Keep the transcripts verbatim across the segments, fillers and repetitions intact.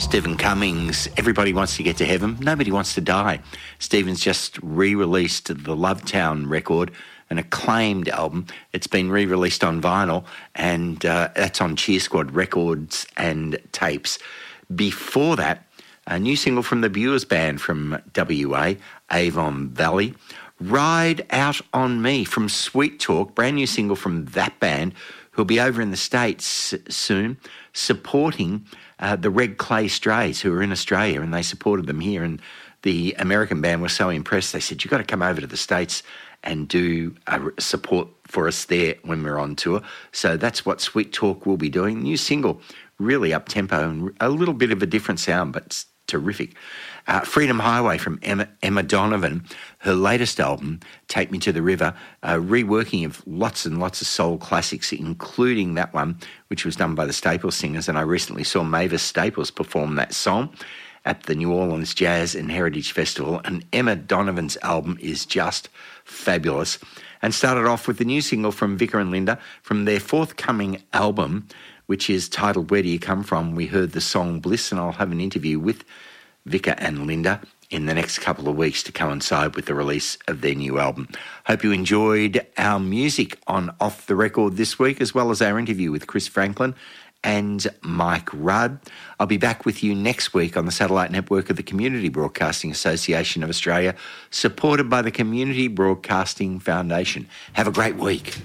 Stephen Cummings, Everybody Wants to Get to Heaven, Nobody Wants to Die. Stephen's just re-released the Lovetown record, an acclaimed album. It's been re-released on vinyl, and uh, that's on Cheer Squad Records and Tapes. Before that, a new single from the Buers Band from W A, Avon Valley. Ride Out On Me from Sweet Talk, brand new single from that band, who'll be over in the States soon, supporting uh, the Red Clay Strays, who are in Australia, and they supported them here. And the American band was so impressed, they said, you've got to come over to the States and do a support for us there when we're on tour. So that's what Sweet Talk will be doing. New single, really up-tempo and a little bit of a different sound, but it's terrific. Uh, Freedom Highway from Emma, Emma Donovan, her latest album, Take Me to the River, a reworking of lots and lots of soul classics, including that one, which was done by the Staples Singers, and I recently saw Mavis Staples perform that song at the New Orleans Jazz and Heritage Festival, and Emma Donovan's album is just fabulous. And started off with the new single from Vicar and Linda from their forthcoming album, which is titled Where Do You Come From? We heard the song Bliss, and I'll have an interview with Vicar and Linda in the next couple of weeks to coincide with the release of their new album. Hope you enjoyed our music on Off the Record this week, as well as our interview with Chris Franklin and Mike Rudd. I'll be back with you next week on the satellite network of the Community Broadcasting Association of Australia, supported by the Community Broadcasting Foundation. Have a great week.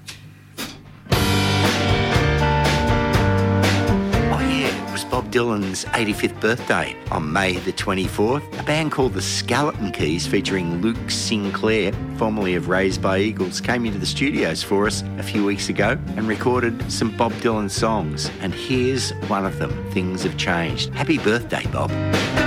Bob Dylan's eighty-fifth birthday on May the twenty-fourth. A band called the Skeleton Keys, featuring Luke Sinclair, formerly of Raised by Eagles, came into the studios for us a few weeks ago and recorded some Bob Dylan songs. And here's one of them, Things Have Changed. Happy birthday, Bob.